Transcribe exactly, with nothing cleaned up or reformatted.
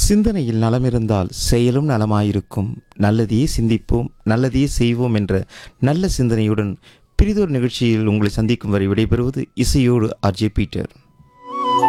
சிந்தனையில் நலம் இருந்தால் செயலும் நலமாயிருக்கும். நல்லதையே சிந்திப்போம், நல்லதையே செய்வோம் என்ற நல்ல சிந்தனையுடன் பிரிதொரு நிகழ்ச்சியில் உங்களை சந்திக்கும் வரை விடைபெறுவது இசையோடு ஆர்ஜே பீட்டர்.